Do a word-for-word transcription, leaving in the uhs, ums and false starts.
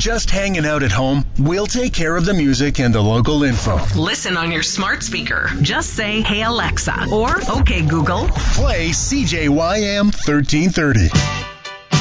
just hanging out at home? We'll take care of the music and the local info. Listen on your smart speaker. Just say, "Hey Alexa," or "Okay Google." Play C J Y M thirteen thirty.